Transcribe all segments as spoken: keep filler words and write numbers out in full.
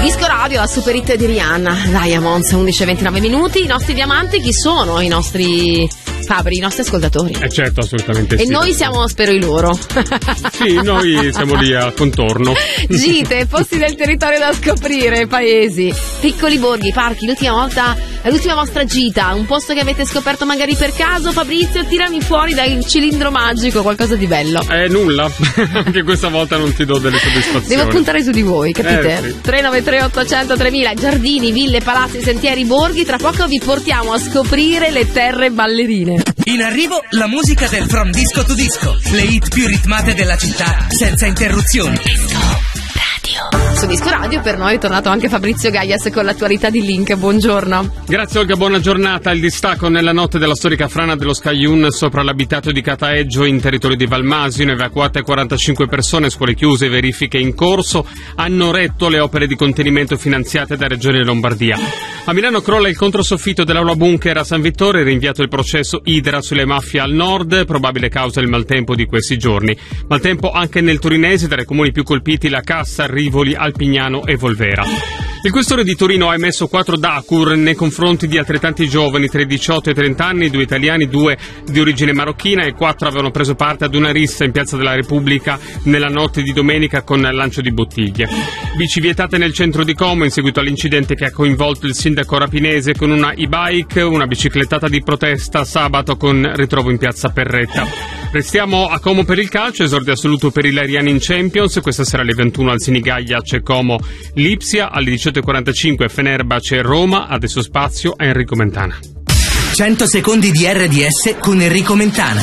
Disco Radio, la super hit di Rihanna, Diamonds, undici e ventinove minuti. I nostri diamanti chi sono? I nostri Fabri, i nostri ascoltatori. Eh certo, assolutamente e sì. E noi siamo, spero, i loro. Sì, noi siamo lì a contorno. Gite, posti del territorio da scoprire, paesi, piccoli borghi, parchi. L'ultima volta, l'ultima vostra gita, un posto che avete scoperto magari per caso. Fabrizio, tirami fuori dal cilindro magico qualcosa di bello. Eh, nulla. Anche questa volta non ti do delle soddisfazioni. Devo puntare su di voi, capite? Eh, sì. tre nove tre ottocento tremila, giardini, ville, palazzi, sentieri, borghi. Tra poco vi portiamo a scoprire le terre ballerine. In arrivo la musica del From Disco to Disco, le hit più ritmate della città, senza interruzioni. Disco Radio. Su Disco Radio per noi è tornato anche Fabrizio Gaias con l'attualità di Link. Buongiorno. Grazie Olga, buona giornata. Il distacco nella notte della storica frana dello Scaiun sopra l'abitato di Cataeggio in territorio di Valmasino, evacuate quarantacinque persone, scuole chiuse, verifiche in corso, hanno retto le opere di contenimento finanziate da Regione Lombardia. A Milano crolla il controsoffitto dell'aula bunker a San Vittore, rinviato il processo Idra sulle mafie al nord, probabile causa il maltempo di questi giorni. Maltempo anche nel torinese, tra i comuni più colpiti la Cassa, Rivoli, Alpignano e Volvera. Il questore di Torino ha emesso quattro Dacur nei confronti di altrettanti giovani tra i diciotto e i trenta anni, due italiani, due di origine marocchina e quattro avevano preso parte ad una rissa in Piazza della Repubblica nella notte di domenica con lancio di bottiglie. Bici vietate nel centro di Como in seguito all'incidente che ha coinvolto il sindaco rapinese con una e-bike, una biciclettata di protesta sabato con ritrovo in Piazza Perretta. Restiamo a Como per il calcio, esordio assoluto per i Lariani in Champions, questa sera alle ventuno al Senigallia c'è Como Lipsia, alle diciotto e quarantacinque Fenerbahce Roma, adesso spazio a Enrico Mentana. cento secondi di R D S con Enrico Mentana.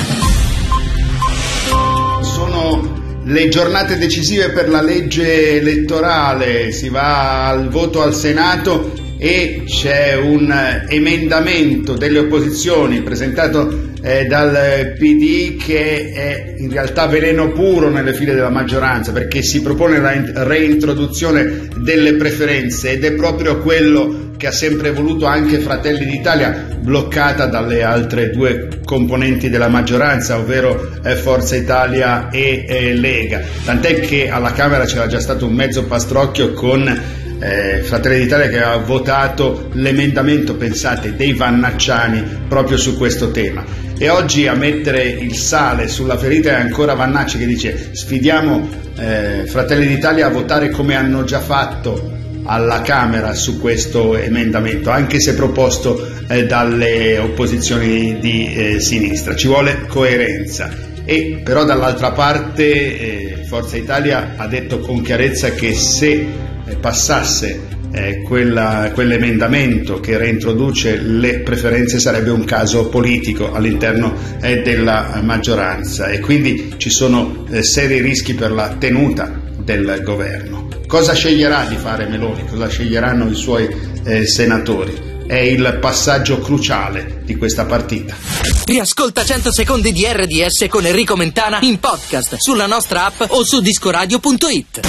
Sono le giornate decisive per la legge elettorale, si va al voto al Senato e c'è un emendamento delle opposizioni presentato eh, dal P D che è in realtà veleno puro nelle file della maggioranza, perché si propone la reintroduzione delle preferenze ed è proprio quello che ha sempre voluto anche Fratelli d'Italia, bloccata dalle altre due componenti della maggioranza, ovvero eh, Forza Italia e eh, Lega, tant'è che alla Camera c'era già stato un mezzo pastrocchio con Eh, Fratelli d'Italia che aveva votato l'emendamento, pensate, dei Vannacciani proprio su questo tema. E oggi a mettere il sale sulla ferita è ancora Vannacci che dice sfidiamo eh, Fratelli d'Italia a votare come hanno già fatto alla Camera su questo emendamento, anche se proposto eh, dalle opposizioni di eh, sinistra. Ci vuole coerenza. E però dall'altra parte eh, Forza Italia ha detto con chiarezza che se passasse eh, quella, quell'emendamento che reintroduce le preferenze sarebbe un caso politico all'interno eh, della maggioranza e quindi ci sono eh, seri rischi per la tenuta del governo. Cosa sceglierà di fare Meloni? Cosa sceglieranno i suoi eh, senatori? È il passaggio cruciale di questa partita. Riascolta cento secondi di R D S con Enrico Mentana in podcast sulla nostra app o su discoradio punto it.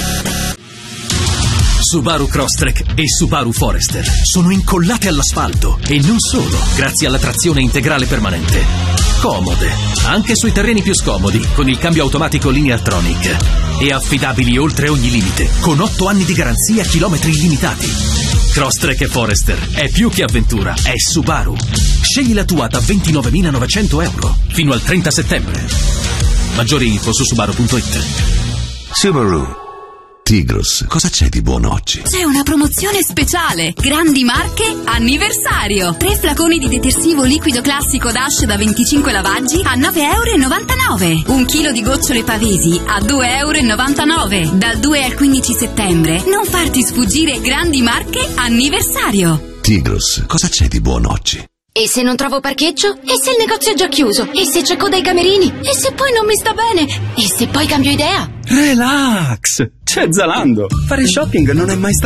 Subaru Crosstrek e Subaru Forester sono incollate all'asfalto e non solo, grazie alla trazione integrale permanente. Comode, anche sui terreni più scomodi, con il cambio automatico Lineartronic. E affidabili oltre ogni limite, con otto anni di garanzia, chilometri illimitati. Crosstrek e Forester è più che avventura, è Subaru. Scegli la tua da ventinovemilanovecento euro fino al trenta settembre. Maggiori info su subaru punto it. Subaru Tigros, cosa c'è di buono oggi? C'è una promozione speciale. Grandi marche anniversario. Tre flaconi di detersivo liquido classico Dash da venticinque lavaggi a nove e novantanove euro. Un chilo di gocciole Pavesi a due e novantanove euro. Dal due al quindici settembre. Non farti sfuggire grandi marche anniversario. Tigros, cosa c'è di buono oggi? E se non trovo parcheggio? E se il negozio è già chiuso? E se c'è coda ai camerini? E se poi non mi sta bene? E se poi cambio idea? Relax! C'è Zalando! Fare shopping non è mai stato